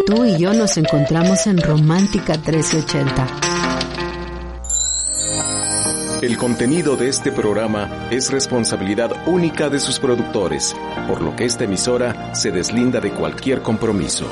tú y yo nos encontramos en Romántica 1380. El contenido de este programa es responsabilidad única de sus productores, por lo que esta emisora se deslinda de cualquier compromiso.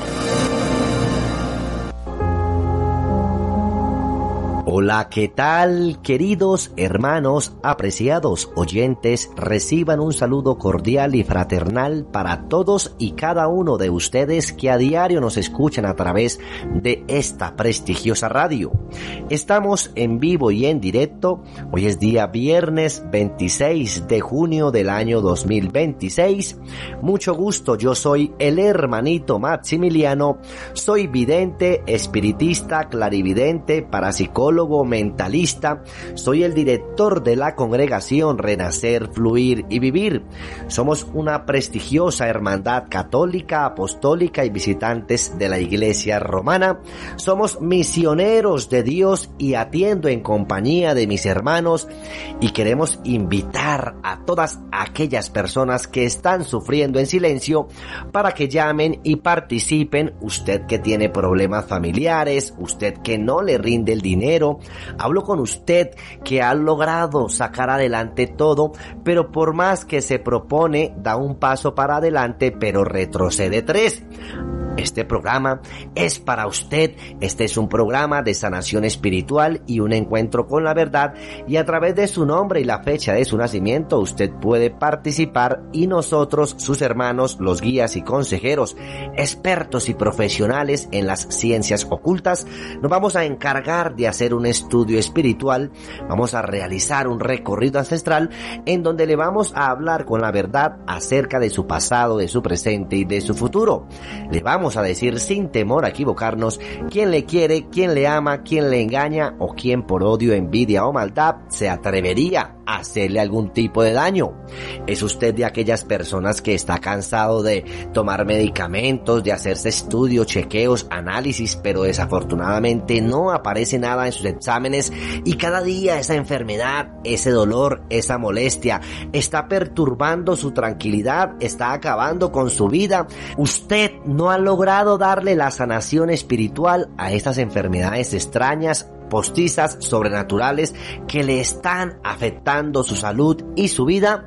Hola, ¿qué tal, queridos hermanos, apreciados oyentes? Reciban un saludo cordial y fraternal para todos y cada uno de ustedes que a diario nos escuchan a través de esta prestigiosa radio. Estamos en vivo y en directo. Hoy es día viernes 26 de junio del año 2026. Mucho gusto, yo soy el hermanito Maximiliano. Soy vidente, espiritista, clarividente, parapsicólogo, mentalista. Soy el director de la congregación Renacer, Fluir y Vivir. Somos una prestigiosa hermandad católica, apostólica y visitantes de la Iglesia Romana. Somos misioneros de Dios y atiendo en compañía de mis hermanos, y queremos invitar a todas aquellas personas que están sufriendo en silencio para que llamen y participen. Usted que tiene problemas familiares, usted que no le rinde el dinero, hablo con usted que ha logrado sacar adelante todo, pero por más que se propone, da un paso para adelante, pero retrocede 3. Este programa es para usted. Este es un programa de sanación espiritual y un encuentro con la verdad, y a través de su nombre y la fecha de su nacimiento usted puede participar, y nosotros, sus hermanos, los guías y consejeros, expertos y profesionales en las ciencias ocultas, nos vamos a encargar de hacer un estudio espiritual. Vamos a realizar un recorrido ancestral en donde le vamos a hablar con la verdad acerca de su pasado, de su presente y de su futuro. Le vamos a decir sin temor a equivocarnos quién le quiere, quién le ama, quién le engaña, o quién por odio, envidia o maldad se atrevería a hacerle algún tipo de daño. ¿Es usted de aquellas personas que está cansado de tomar medicamentos, de hacerse estudios, chequeos, análisis, pero desafortunadamente no aparece nada en sus exámenes, y cada día esa enfermedad, ese dolor, esa molestia está perturbando su tranquilidad, está acabando con su vida? Usted no ha logrado darle la sanación espiritual a estas enfermedades extrañas, postizas, sobrenaturales, que le están afectando su salud y su vida.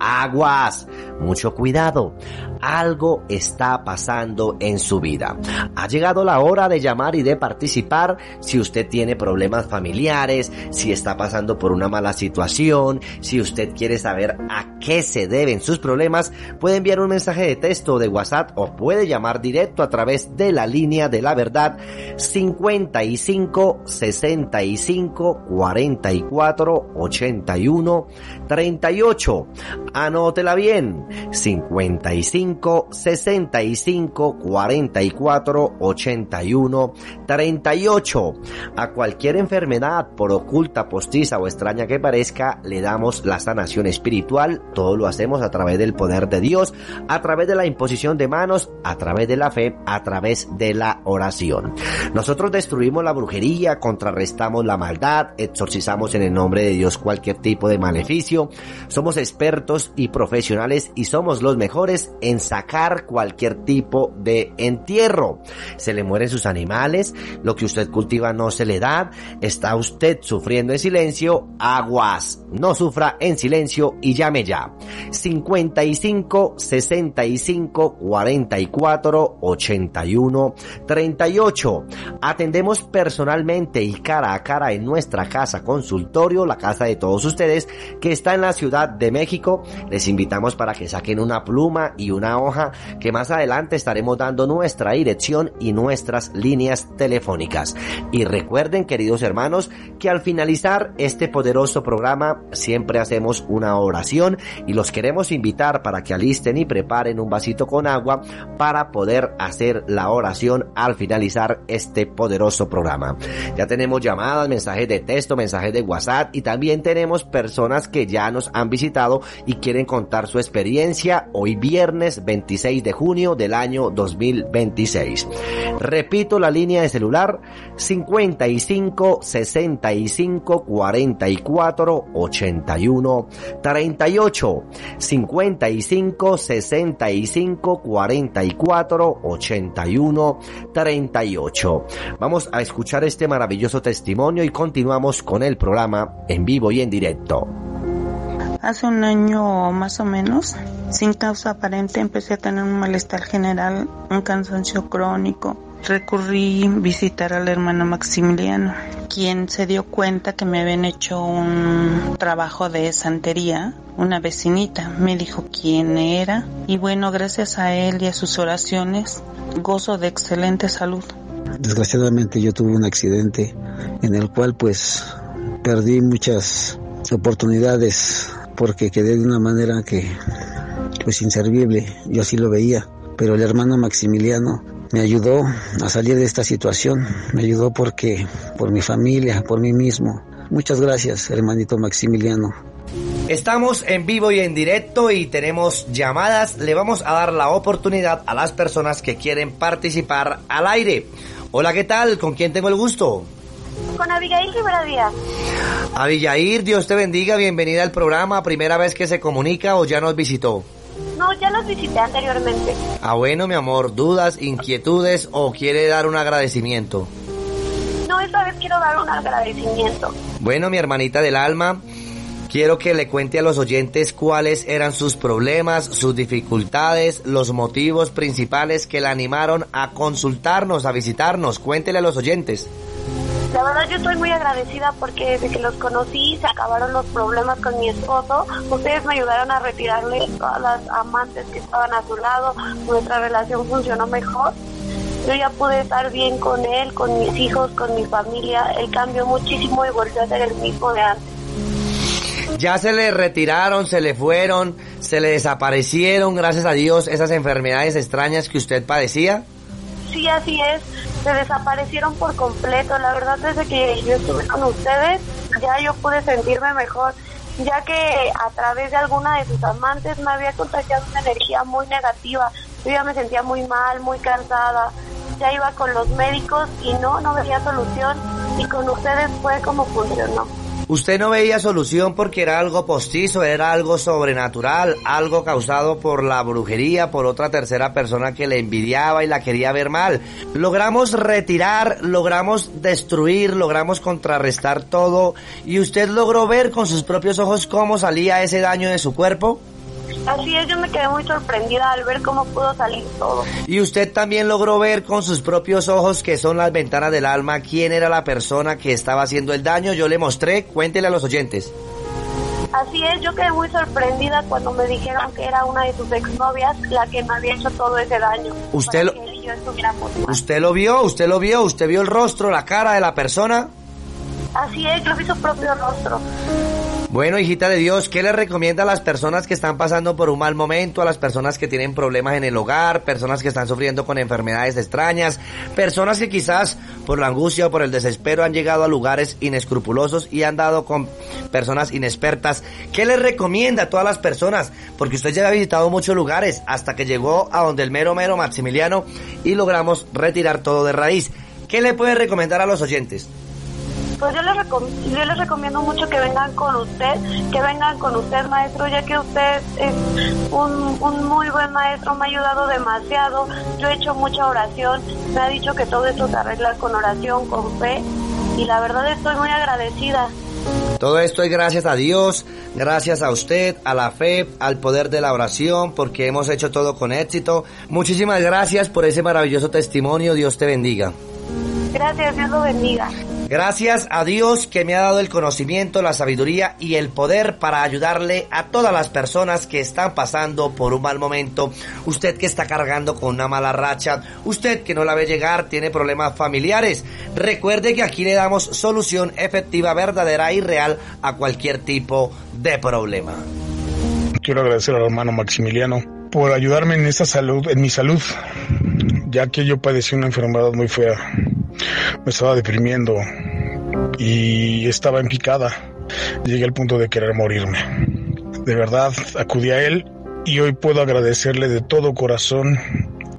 Aguas, mucho cuidado, algo está pasando en su vida. Ha llegado la hora de llamar y de participar. Si usted tiene problemas familiares, si está pasando por una mala situación, si usted quiere saber a qué se deben sus problemas, puede enviar un mensaje de texto o de WhatsApp, o puede llamar directo a través de la línea de la verdad 55 65 44 81 38. Anótela bien: 55 65 44 81 38. A cualquier enfermedad, por oculta, postiza o extraña que parezca, le damos la sanación espiritual. Todo lo hacemos a través del poder de Dios, a través de la imposición de manos, a través de la fe, a través de la oración. Nosotros destruimos la brujería, contrarrestamos la maldad, exorcizamos en el nombre de Dios cualquier tipo de maleficio. Somos expertos y profesionales, y somos los mejores en sacar cualquier tipo de entierro. Se le mueren sus animales, lo que usted cultiva no se le da, está usted sufriendo en silencio. Aguas, no sufra en silencio y llame ya. 55 65 44 81 38. Atendemos personalmente y cara a cara en nuestra casa consultorio, la casa de todos ustedes, que está en la Ciudad de México. Les invitamos para que saquen una pluma y una hoja, que más adelante estaremos dando nuestra dirección y nuestras líneas telefónicas. Y recuerden, queridos hermanos, que al finalizar este poderoso programa siempre hacemos una oración, y los queremos invitar para que alisten y preparen un vasito con agua para poder hacer la oración al finalizar este poderoso programa. Ya tenemos llamadas, mensajes de texto, mensajes de WhatsApp, y también tenemos personas que ya nos han visitado y quieren contar su experiencia hoy viernes 26 de junio del año 2026. Repito la línea de celular 55 65 44 81 38. 55 65 44 81 38. Vamos a escuchar este maravilloso testimonio y continuamos con el programa en vivo y en directo. Hace un año más o menos, sin causa aparente, empecé a tener un malestar general, un cansancio crónico. Recurrí a visitar al hermano Maximiliano, quien se dio cuenta que me habían hecho un trabajo de santería. Una vecinita me dijo quién era y bueno, gracias a él y a sus oraciones, gozo de excelente salud. Desgraciadamente yo tuve un accidente en el cual pues perdí muchas oportunidades porque quedé de una manera que pues inservible, yo así lo veía, pero el hermano Maximiliano me ayudó a salir de esta situación, me ayudó por mi familia, por mí mismo. Muchas gracias, hermanito Maximiliano. Estamos en vivo y en directo y tenemos llamadas. Le vamos a dar la oportunidad a las personas que quieren participar al aire. Hola, ¿qué tal? ¿Con quién tengo el gusto? Con Abigail Rivera Díaz. Abigail, Dios te bendiga, bienvenida al programa. ¿Primera vez que se comunica o ya nos visitó? No, ya los visité anteriormente. Ah, bueno, mi amor, ¿dudas, inquietudes o quiere dar un agradecimiento? No, esta vez quiero dar un agradecimiento. Bueno, mi hermanita del alma, quiero que le cuente a los oyentes cuáles eran sus problemas, sus dificultades, los motivos principales que la animaron a consultarnos, a visitarnos. Cuéntele a los oyentes. La verdad yo estoy muy agradecida porque desde que los conocí se acabaron los problemas con mi esposo. Ustedes me ayudaron a retirarle todas las amantes que estaban a su lado. Nuestra relación funcionó mejor. Yo ya pude estar bien con él, con mis hijos, con mi familia. Él cambió muchísimo y volvió a ser el mismo de antes. Ya se le retiraron, se le fueron, se le desaparecieron, gracias a Dios, esas enfermedades extrañas que usted padecía. Sí, así es, se desaparecieron por completo. La verdad, desde que yo estuve con ustedes, ya yo pude sentirme mejor, ya que a través de alguna de sus amantes me había contagiado una energía muy negativa. Yo ya me sentía muy mal, muy cansada, ya iba con los médicos y no veía solución, y con ustedes fue como funcionó. Usted no veía solución porque era algo postizo, era algo sobrenatural, algo causado por la brujería, por otra tercera persona que le envidiaba y la quería ver mal. Logramos retirar, logramos destruir, logramos contrarrestar todo, y usted logró ver con sus propios ojos cómo salía ese daño de su cuerpo. Así es, yo me quedé muy sorprendida al ver cómo pudo salir todo. Y usted también logró ver con sus propios ojos, que son las ventanas del alma, quién era la persona que estaba haciendo el daño. Yo le mostré, cuéntele a los oyentes. Así es, yo quedé muy sorprendida cuando me dijeron que era una de sus exnovias la que me había hecho todo ese daño. ¿Usted lo vio? ¿Usted vio el rostro, la cara de la persona? Así es, yo vi su propio rostro. Bueno, hijita de Dios, ¿qué le recomienda a las personas que están pasando por un mal momento, a las personas que tienen problemas en el hogar, personas que están sufriendo con enfermedades extrañas, personas que quizás por la angustia o por el desespero han llegado a lugares inescrupulosos y han dado con personas inexpertas? ¿Qué le recomienda a todas las personas? Porque usted ya ha visitado muchos lugares hasta que llegó a donde el mero Maximiliano y logramos retirar todo de raíz. ¿Qué le puede recomendar a los oyentes? Pues yo les recomiendo mucho que vengan con usted, maestro, ya que usted es un muy buen maestro, me ha ayudado demasiado. Yo he hecho mucha oración, me ha dicho que todo esto se arregla con oración, con fe, y la verdad estoy muy agradecida. Todo esto es gracias a Dios, gracias a usted, a la fe, al poder de la oración, porque hemos hecho todo con éxito. Muchísimas gracias por ese maravilloso testimonio, Dios te bendiga. Gracias, Dios lo bendiga. Gracias a Dios que me ha dado el conocimiento, la sabiduría y el poder para ayudarle a todas las personas que están pasando por un mal momento. Usted que está cargando con una mala racha, usted que no la ve llegar, tiene problemas familiares. Recuerde que aquí le damos solución efectiva, verdadera y real a cualquier tipo de problema. Quiero agradecer al hermano Maximiliano por ayudarme en esta salud, en mi salud, ya que yo padecí una enfermedad muy fea. Me estaba deprimiendo y estaba en picada. Llegué al punto de querer morirme. De verdad, acudí a él y hoy puedo agradecerle de todo corazón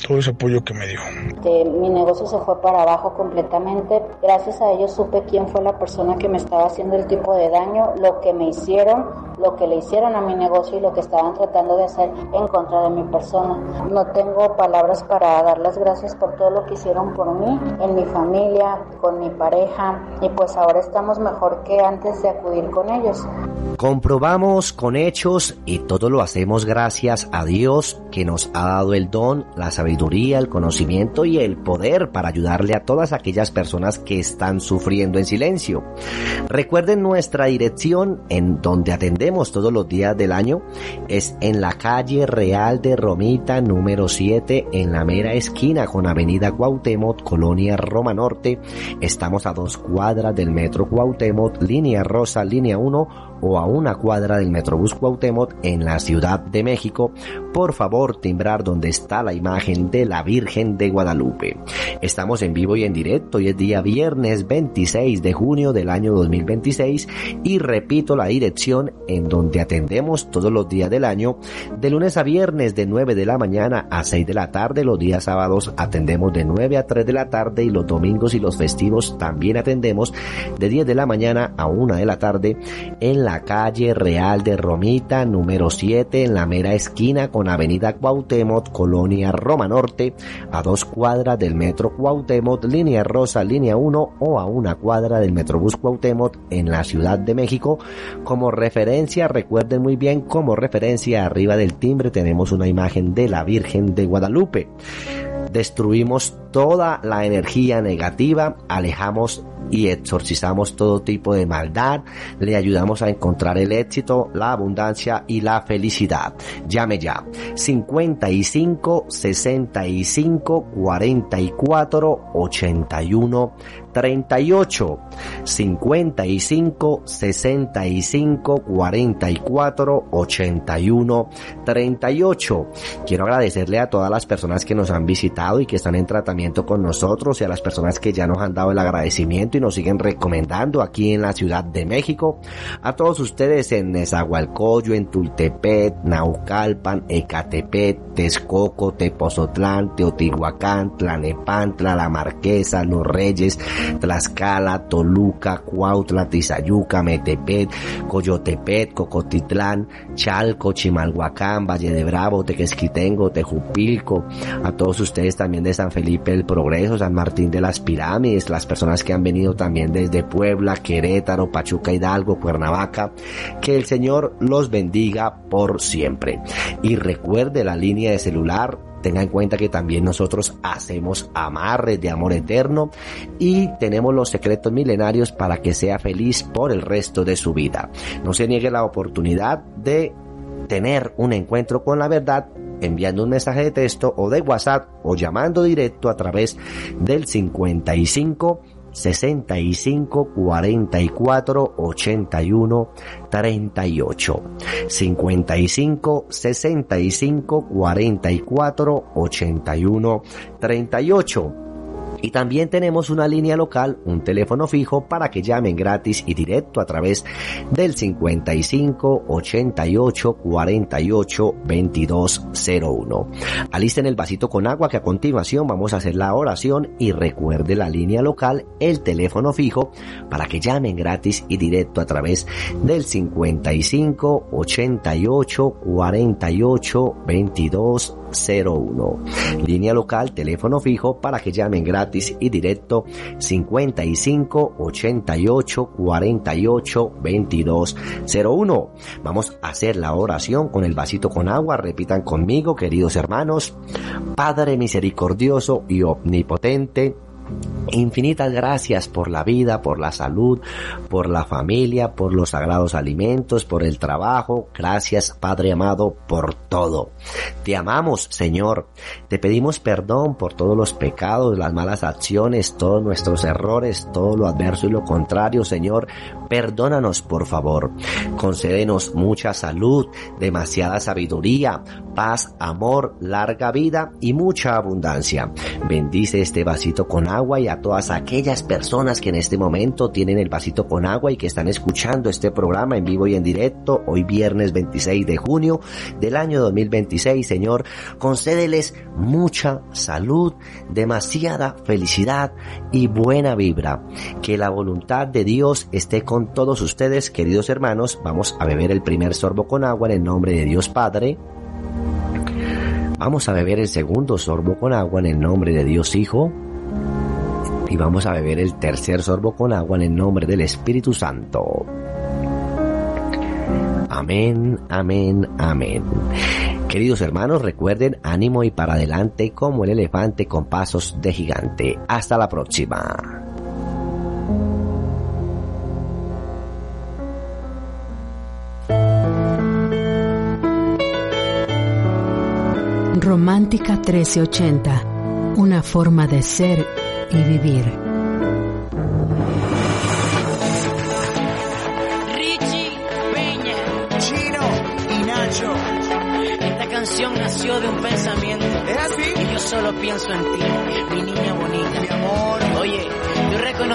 todo ese apoyo que me dio. Mi negocio se fue para abajo completamente. Gracias a ellos supe quién fue la persona que me estaba haciendo el tipo de daño, lo que me hicieron, lo que le hicieron a mi negocio y lo que estaban tratando de hacer en contra de mi persona. No tengo palabras para dar las gracias por todo lo que hicieron por mí, en mi familia, con mi pareja, y pues ahora estamos mejor que antes de acudir con ellos. Comprobamos con hechos y todo lo hacemos gracias a Dios, que nos ha dado el don, la sabiduría, el conocimiento y el poder para ayudarle a todas aquellas personas que están sufriendo en silencio. Recuerden nuestra dirección en donde atendemos todos los días del año. Es en la calle Real de Romita número 7, en la mera esquina con avenida Cuauhtémoc, Colonia Roma Norte. Estamos a 2 cuadras del metro Cuauhtémoc, línea rosa, línea 1, o a 1 cuadra del Metrobús Cuauhtémoc en la Ciudad de México. Por favor, timbrar donde está la imagen de la Virgen de Guadalupe. Estamos en vivo y en directo y es día viernes 26 de junio del año 2026 y repito la dirección en donde atendemos todos los días del año, de lunes a viernes de 9 de la mañana a 6 de la tarde, los días sábados atendemos de 9 a 3 de la tarde y los domingos y los festivos también atendemos de 10 de la mañana a 1 de la tarde en la calle Real de Romita número 7, en la mera esquina con avenida Cuauhtémoc, Colonia Roma Norte, a 2 cuadras del metro Cuauhtémoc, línea rosa, línea 1, o a 1 cuadra del Metrobús Cuauhtémoc en la Ciudad de México. Como referencia, recuerden muy bien, como referencia arriba del timbre tenemos una imagen de la Virgen de Guadalupe. Destruimos toda la energía negativa, alejamos y exorcizamos todo tipo de maldad, le ayudamos a encontrar el éxito, la abundancia y la felicidad. Llame ya, 55 65 44 81 38, 55 65 44 81 38. Quiero agradecerle a todas las personas que nos han visitado y que están en tratamiento con nosotros, y a las personas que ya nos han dado el agradecimiento y nos siguen recomendando aquí en la Ciudad de México. A todos ustedes en Nezahualcóyotl, en Tultepec, Naucalpan, Ecatepec, Texcoco, Tepozotlán, Teotihuacán, Tlalnepantla, La Marquesa, Los Reyes, Tlaxcala, Toluca, Cuautla, Tizayuca, Metepec, Coyotepec, Cocotitlán, Chalco, Chimalhuacán, Valle de Bravo, Tequesquitengo, Tejupilco, a todos ustedes también de San Felipe del Progreso, San Martín de las Pirámides, las personas que han venido también desde Puebla, Querétaro, Pachuca, Hidalgo, Cuernavaca, que el Señor los bendiga por siempre. Y recuerde la línea de celular. Tenga en cuenta que también nosotros hacemos amarres de amor eterno y tenemos los secretos milenarios para que sea feliz por el resto de su vida. No se niegue la oportunidad de tener un encuentro con la verdad enviando un mensaje de texto o de WhatsApp o llamando directo a través del 55 65 44 81 38, 55 65 44 81 38. Y también tenemos una línea local, un teléfono fijo para que llamen gratis y directo a través del 55 88 48 22 01. Alisten el vasito con agua que a continuación vamos a hacer la oración, y recuerde la línea local, el teléfono fijo para que llamen gratis y directo a través del 55 88 48 22 01. Línea local, teléfono fijo para que llamen gratis y directo, 55 88 48 22 01. Vamos a hacer la oración con el vasito con agua. Repitan conmigo, queridos hermanos. Padre misericordioso y omnipotente, infinitas gracias por la vida, por la salud, por la familia, por los sagrados alimentos, por el trabajo. Gracias, Padre amado, por todo. Te amamos, Señor. Te pedimos perdón por todos los pecados, las malas acciones, todos nuestros errores, todo lo adverso y lo contrario, Señor. Perdónanos, por favor. Concédenos mucha salud, demasiada sabiduría, paz, amor, larga vida y mucha abundancia. Bendice este vasito con agua y a todas aquellas personas que en este momento tienen el vasito con agua y que están escuchando este programa en vivo y en directo, hoy viernes 26 de junio del año 2026, Señor, concédeles mucha salud, demasiada felicidad y buena vibra. Que la voluntad de Dios esté con todos ustedes, queridos hermanos. Vamos a beber el primer sorbo con agua en el nombre de Dios Padre. Vamos a beber el segundo sorbo con agua en el nombre de Dios Hijo. Y vamos a beber el tercer sorbo con agua en el nombre del Espíritu Santo. Amén, amén, amén. Queridos hermanos, recuerden, ánimo y para adelante como el elefante con pasos de gigante. Hasta la próxima. Romántica 1380, una forma de ser y vivir. Richie Peña, Chino y Nacho. Esta canción nació de un pensamiento. ¿Es así? Y yo solo pienso en ti, mi niña bonita. Mi amor. Oye, yo reconozco